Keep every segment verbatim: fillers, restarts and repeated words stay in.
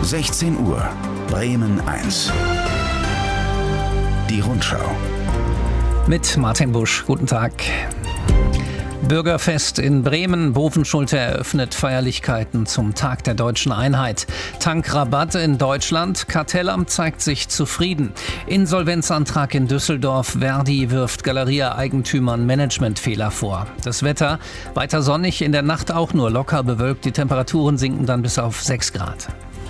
sechzehn Uhr, Bremen eins. Die Rundschau. Mit Martin Busch. Guten Tag. Bürgerfest in Bremen. Bovenschulte eröffnet Feierlichkeiten zum Tag der deutschen Einheit. Tankrabatt in Deutschland. Kartellamt zeigt sich zufrieden. Insolvenzantrag in Düsseldorf. Verdi wirft Galeria-Eigentümern Managementfehler vor. Das Wetter weiter sonnig, in der Nacht auch nur locker bewölkt. Die Temperaturen sinken dann bis auf sechs Grad.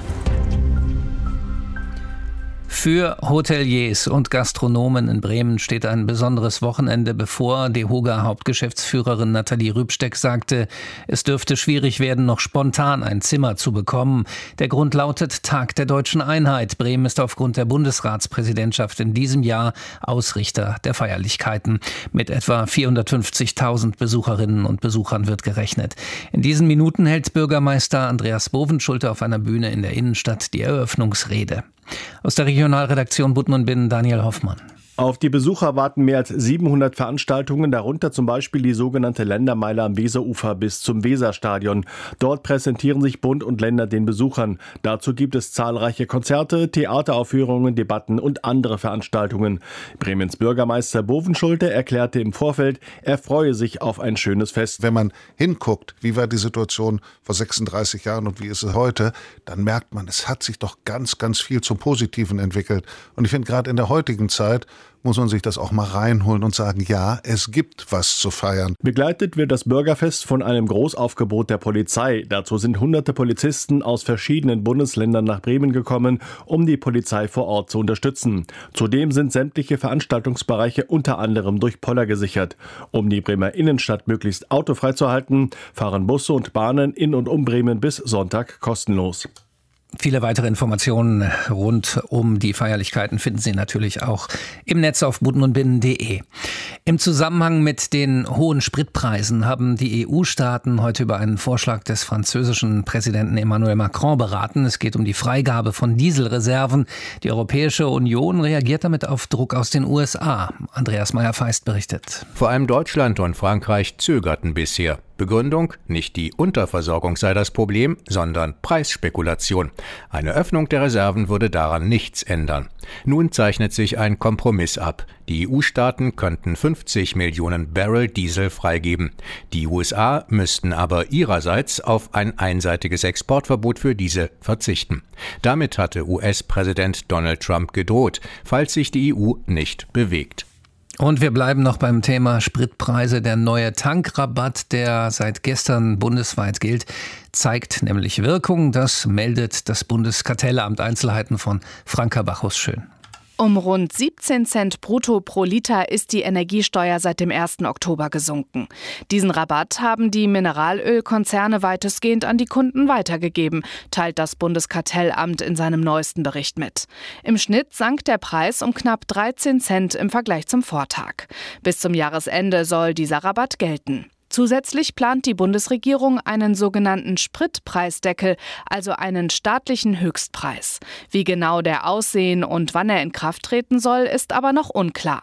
Für Hoteliers und Gastronomen in Bremen steht ein besonderes Wochenende bevor. DEHOGA-Hauptgeschäftsführerin Nathalie Rübsteck sagte, es dürfte schwierig werden, noch spontan ein Zimmer zu bekommen. Der Grund lautet Tag der deutschen Einheit. Bremen ist aufgrund der Bundesratspräsidentschaft in diesem Jahr Ausrichter der Feierlichkeiten. Mit etwa vierhundertfünfzigtausend Besucherinnen und Besuchern wird gerechnet. In diesen Minuten hält Bürgermeister Andreas Bovenschulte auf einer Bühne in der Innenstadt die Eröffnungsrede. Aus der Regionalredaktion Budden und Binnen Daniel Hoffmann. Auf die Besucher warten mehr als siebenhundert Veranstaltungen, darunter zum Beispiel die sogenannte Ländermeile am Weserufer bis zum Weserstadion. Dort präsentieren sich Bund und Länder den Besuchern. Dazu gibt es zahlreiche Konzerte, Theateraufführungen, Debatten und andere Veranstaltungen. Bremens Bürgermeister Bovenschulte erklärte im Vorfeld, er freue sich auf ein schönes Fest. Wenn man hinguckt, wie war die Situation vor sechsunddreißig Jahren und wie ist es heute, dann merkt man, es hat sich doch ganz, ganz viel zum Positiven entwickelt. Und ich finde, gerade in der heutigen Zeit muss man sich das auch mal reinholen und sagen, ja, es gibt was zu feiern. Begleitet wird das Bürgerfest von einem Großaufgebot der Polizei. Dazu sind hunderte Polizisten aus verschiedenen Bundesländern nach Bremen gekommen, um die Polizei vor Ort zu unterstützen. Zudem sind sämtliche Veranstaltungsbereiche unter anderem durch Poller gesichert. Um die Bremer Innenstadt möglichst autofrei zu halten, fahren Busse und Bahnen in und um Bremen bis Sonntag kostenlos. Viele weitere Informationen rund um die Feierlichkeiten finden Sie natürlich auch im Netz auf budden und binnen punkt de. Im Zusammenhang mit den hohen Spritpreisen haben die E U-Staaten heute über einen Vorschlag des französischen Präsidenten Emmanuel Macron beraten. Es geht um die Freigabe von Dieselreserven. Die Europäische Union reagiert damit auf Druck aus den U S A. Andreas Meyer-Feist berichtet. Vor allem Deutschland und Frankreich zögerten bisher. Begründung, nicht die Unterversorgung sei das Problem, sondern Preisspekulation. Eine Öffnung der Reserven würde daran nichts ändern. Nun zeichnet sich ein Kompromiss ab. Die E U-Staaten könnten fünfzig Millionen Barrel Diesel freigeben. Die U S A müssten aber ihrerseits auf ein einseitiges Exportverbot für diese verzichten. Damit hatte U S-Präsident Donald Trump gedroht, falls sich die E U nicht bewegt. Und wir bleiben noch beim Thema Spritpreise. Der neue Tankrabatt, der seit gestern bundesweit gilt, zeigt nämlich Wirkung. Das meldet das Bundeskartellamt. Einzelheiten von Franka Bachus-Schön. Um rund siebzehn Cent brutto pro Liter ist die Energiesteuer seit dem ersten Oktober gesunken. Diesen Rabatt haben die Mineralölkonzerne weitestgehend an die Kunden weitergegeben, teilt das Bundeskartellamt in seinem neuesten Bericht mit. Im Schnitt sank der Preis um knapp dreizehn Cent im Vergleich zum Vortag. Bis zum Jahresende soll dieser Rabatt gelten. Zusätzlich plant die Bundesregierung einen sogenannten Spritpreisdeckel, also einen staatlichen Höchstpreis. Wie genau der aussehen und wann er in Kraft treten soll, ist aber noch unklar.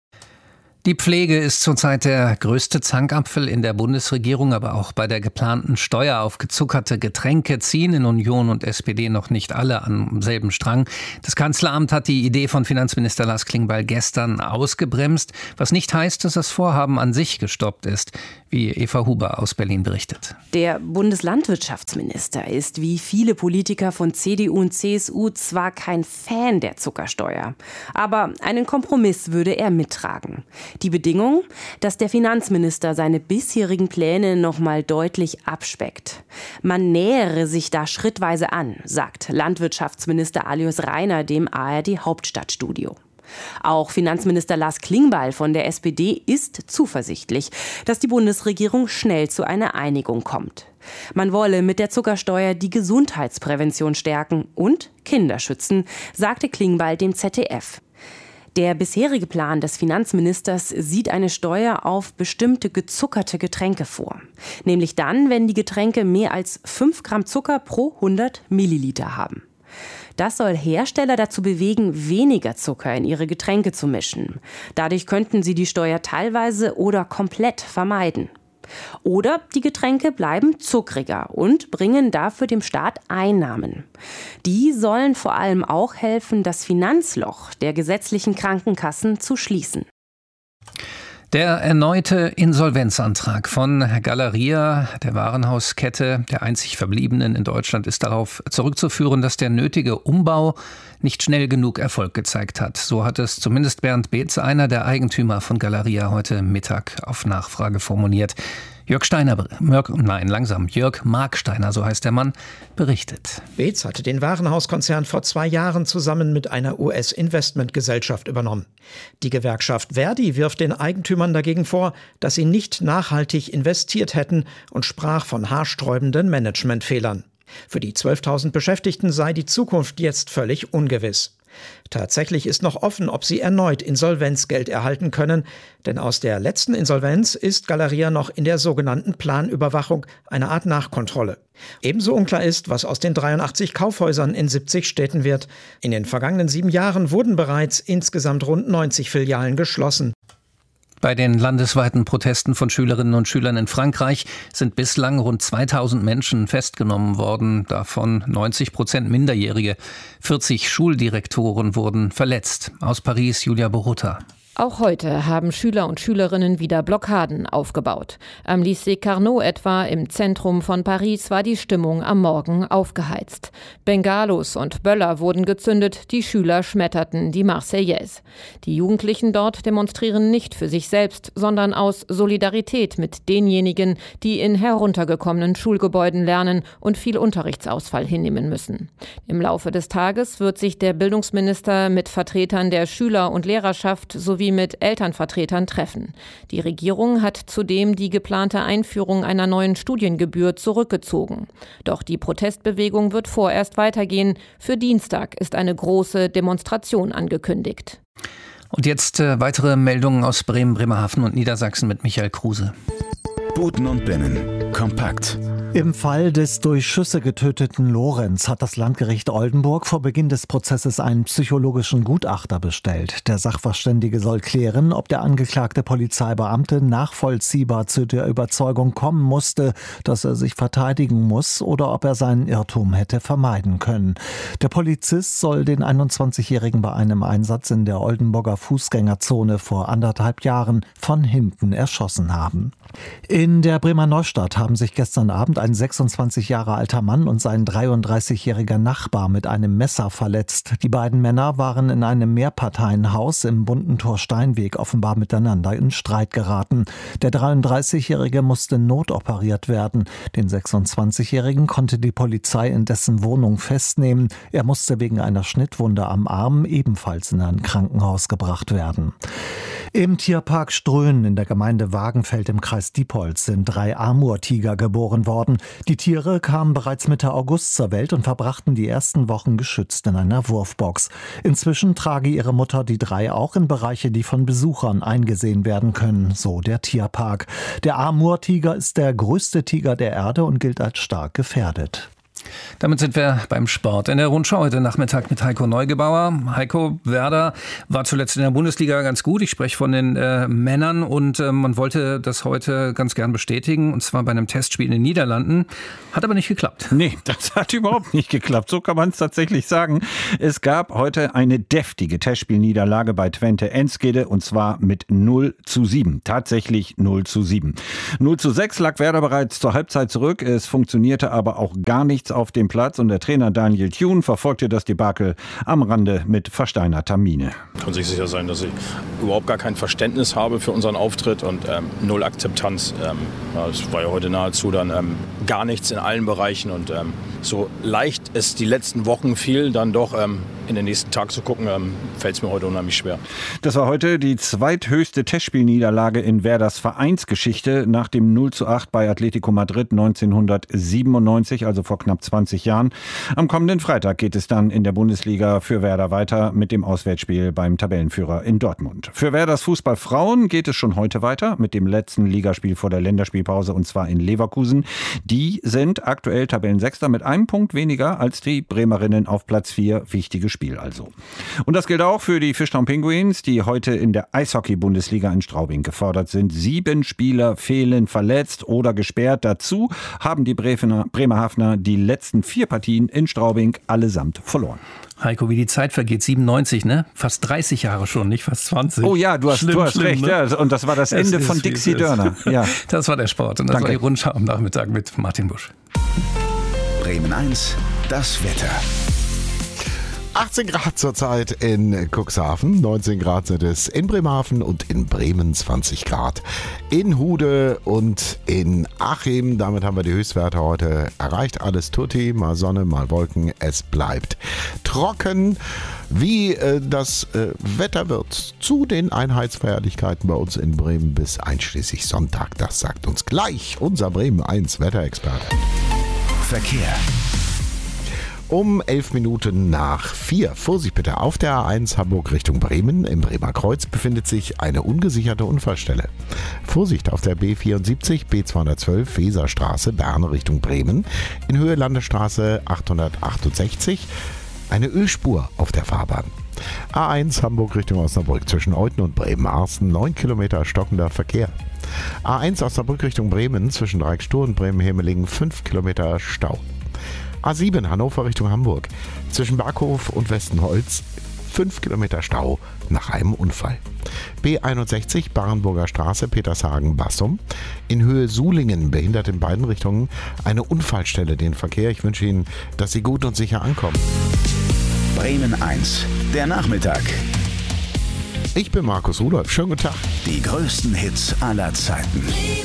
Die Pflege ist zurzeit der größte Zankapfel in der Bundesregierung, aber auch bei der geplanten Steuer auf gezuckerte Getränke ziehen in Union und S P D noch nicht alle am selben Strang. Das Kanzleramt hat die Idee von Finanzminister Lars Klingbeil gestern ausgebremst, was nicht heißt, dass das Vorhaben an sich gestoppt ist, wie Eva Huber aus Berlin berichtet. Der Bundeslandwirtschaftsminister ist wie viele Politiker von C D U und C S U zwar kein Fan der Zuckersteuer, aber einen Kompromiss würde er mittragen. Die Bedingung, dass der Finanzminister seine bisherigen Pläne noch mal deutlich abspeckt. Man nähere sich da schrittweise an, sagt Landwirtschaftsminister Alois Rainer dem A R D Hauptstadtstudio. Auch Finanzminister Lars Klingbeil von der S P D ist zuversichtlich, dass die Bundesregierung schnell zu einer Einigung kommt. Man wolle mit der Zuckersteuer die Gesundheitsprävention stärken und Kinder schützen, sagte Klingbeil dem Z D F. Der bisherige Plan des Finanzministers sieht eine Steuer auf bestimmte gezuckerte Getränke vor. Nämlich dann, wenn die Getränke mehr als fünf Gramm Zucker pro hundert Milliliter haben. Das soll Hersteller dazu bewegen, weniger Zucker in ihre Getränke zu mischen. Dadurch könnten sie die Steuer teilweise oder komplett vermeiden. Oder die Getränke bleiben zuckriger und bringen dafür dem Staat Einnahmen. Die sollen vor allem auch helfen, das Finanzloch der gesetzlichen Krankenkassen zu schließen. Der erneute Insolvenzantrag von Galeria, der Warenhauskette, der einzig verbliebenen in Deutschland, ist darauf zurückzuführen, dass der nötige Umbau nicht schnell genug Erfolg gezeigt hat. So hat es zumindest Bernd Beetz, einer der Eigentümer von Galeria, heute Mittag auf Nachfrage formuliert. Jörg Steiner, nein, langsam, Jörg Marksteiner, so heißt der Mann, berichtet. Beetz hatte den Warenhauskonzern vor zwei Jahren zusammen mit einer U S-Investmentgesellschaft übernommen. Die Gewerkschaft Verdi wirft den Eigentümern dagegen vor, dass sie nicht nachhaltig investiert hätten und sprach von haarsträubenden Managementfehlern. Für die zwölftausend Beschäftigten sei die Zukunft jetzt völlig ungewiss. Tatsächlich ist noch offen, ob sie erneut Insolvenzgeld erhalten können, denn aus der letzten Insolvenz ist Galeria noch in der sogenannten Planüberwachung, eine Art Nachkontrolle. Ebenso unklar ist, was aus den dreiundachtzig Kaufhäusern in siebzig Städten wird. In den vergangenen sieben Jahren wurden bereits insgesamt rund neunzig Filialen geschlossen. Bei den landesweiten Protesten von Schülerinnen und Schülern in Frankreich sind bislang rund zweitausend Menschen festgenommen worden, davon neunzig Prozent Minderjährige. vierzig Schuldirektoren wurden verletzt. Aus Paris, Julia Borutta. Auch heute haben Schüler und Schülerinnen wieder Blockaden aufgebaut. Am Lycée Carnot etwa im Zentrum von Paris war die Stimmung am Morgen aufgeheizt. Bengalos und Böller wurden gezündet, die Schüler schmetterten die Marseillaise. Die Jugendlichen dort demonstrieren nicht für sich selbst, sondern aus Solidarität mit denjenigen, die in heruntergekommenen Schulgebäuden lernen und viel Unterrichtsausfall hinnehmen müssen. Im Laufe des Tages wird sich der Bildungsminister mit Vertretern der Schüler- und Lehrerschaft sowie mit Elternvertretern treffen. Die Regierung hat zudem die geplante Einführung einer neuen Studiengebühr zurückgezogen. Doch die Protestbewegung wird vorerst weitergehen. Für Dienstag ist eine große Demonstration angekündigt. Und jetzt äh, weitere Meldungen aus Bremen, Bremerhaven und Niedersachsen mit Michael Kruse. Buten und Binnen. Kompakt. Im Fall des durch Schüsse getöteten Lorenz hat das Landgericht Oldenburg vor Beginn des Prozesses einen psychologischen Gutachter bestellt. Der Sachverständige soll klären, ob der angeklagte Polizeibeamte nachvollziehbar zu der Überzeugung kommen musste, dass er sich verteidigen muss oder ob er seinen Irrtum hätte vermeiden können. Der Polizist soll den einundzwanzigjährigen bei einem Einsatz in der Oldenburger Fußgängerzone vor anderthalb Jahren von hinten erschossen haben. In der Bremer Neustadt haben sich gestern Abend ein sechsundzwanzig Jahre alter Mann und sein dreiunddreißigjähriger Nachbar mit einem Messer verletzt. Die beiden Männer waren in einem Mehrparteienhaus im Bundentor Steinweg offenbar miteinander in Streit geraten. Der dreiunddreißigjährige musste notoperiert werden. Den sechsundzwanzigjährigen konnte die Polizei in dessen Wohnung festnehmen. Er musste wegen einer Schnittwunde am Arm ebenfalls in ein Krankenhaus gebracht werden. Im Tierpark Ströhen in der Gemeinde Wagenfeld im Kreis Diepholz sind drei Amur-Tiger geboren worden. Die Tiere kamen bereits Mitte August zur Welt und verbrachten die ersten Wochen geschützt in einer Wurfbox. Inzwischen trage ihre Mutter die drei auch in Bereiche, die von Besuchern eingesehen werden können, so der Tierpark. Der Amur-Tiger ist der größte Tiger der Erde und gilt als stark gefährdet. Damit sind wir beim Sport. In der Rundschau heute Nachmittag mit Heiko Neugebauer. Heiko, Werder war zuletzt in der Bundesliga ganz gut. Ich spreche von den äh, Männern und äh, man wollte das heute ganz gern bestätigen. Und zwar bei einem Testspiel in den Niederlanden. Hat aber nicht geklappt. Nee, das hat überhaupt nicht geklappt. So kann man es tatsächlich sagen. Es gab heute eine deftige Testspielniederlage bei Twente Enschede und zwar mit null zu sieben. Tatsächlich null zu sieben. null zu sechs lag Werder bereits zur Halbzeit zurück. Es funktionierte aber auch gar nichts auf dem Platz und der Trainer Daniel Thune verfolgte das Debakel am Rande mit versteinerter Miene. Ich kann sich sicher sein, dass ich überhaupt gar kein Verständnis habe für unseren Auftritt und ähm, null Akzeptanz. Ähm, ja, das war ja heute nahezu dann ähm, gar nichts in allen Bereichen und ähm, so leicht es die letzten Wochen fiel, dann doch ähm, in den nächsten Tag zu gucken, ähm, fällt es mir heute unheimlich schwer. Das war heute die zweithöchste Testspielniederlage in Werders Vereinsgeschichte nach dem null zu acht bei Atletico Madrid neunzehnhundertsiebenundneunzig, also vor knapp zwanzig Jahren. Am kommenden Freitag geht es dann in der Bundesliga für Werder weiter mit dem Auswärtsspiel beim Tabellenführer in Dortmund. Für Werders Fußballfrauen geht es schon heute weiter mit dem letzten Ligaspiel vor der Länderspielpause und zwar in Leverkusen. Die sind aktuell Tabellensechster mit einem Punkt weniger als die Bremerinnen auf Platz vier. Wichtiges Spiel also. Und das gilt auch für die Fishtown Penguins, die heute in der Eishockey-Bundesliga in Straubing gefordert sind. Sieben Spieler fehlen verletzt oder gesperrt. Dazu haben die Bremer, Bremerhavener die letzten vier Partien in Straubing allesamt verloren. Heiko, wie die Zeit vergeht, siebenundneunzig, ne? Fast dreißig Jahre schon, nicht fast zwanzig. Oh ja, du hast, schlimm, du hast schlimm, recht. Ne? Ja, und das war das Ende es von ist, Dixie Dörner. Ja. Das war der Sport und das Danke. war die Rundschau am Nachmittag mit Martin Busch. Bremen eins, das Wetter. achtzehn Grad zurzeit in Cuxhaven, neunzehn Grad sind es in Bremerhaven und in Bremen zwanzig Grad. In Hude und in Achim, damit haben wir die Höchstwerte heute erreicht. Alles tutti, mal Sonne, mal Wolken, es bleibt trocken. Wie äh, das äh, Wetter wird zu den Einheitsfeierlichkeiten bei uns in Bremen bis einschließlich Sonntag, das sagt uns gleich unser Bremen eins Wetterexperte. Verkehr. Um elf Minuten nach vier. Vorsicht bitte, auf der A eins Hamburg Richtung Bremen. Im Bremer Kreuz befindet sich eine ungesicherte Unfallstelle. Vorsicht auf der B vierundsiebzig, B zweihundertzwölf Weserstraße, Bern Richtung Bremen. In Höhe Landesstraße achthundertachtundsechzig. Eine Ölspur auf der Fahrbahn. A eins Hamburg Richtung Osnabrück zwischen Euthen und Bremen-Arsten. neun Kilometer stockender Verkehr. A eins Osnabrück Richtung Bremen zwischen Dreieckstur und Bremen-Hemelingen. fünf Kilometer Stau. A sieben Hannover Richtung Hamburg. Zwischen Berghof und Westenholz fünf Kilometer Stau nach einem Unfall. B einundsechzig Barenburger Straße, Petershagen-Bassum. In Höhe Sulingen behindert in beiden Richtungen eine Unfallstelle den Verkehr. Ich wünsche Ihnen, dass Sie gut und sicher ankommen. Bremen eins, der Nachmittag. Ich bin Markus Rudolph. Schönen guten Tag. Die größten Hits aller Zeiten.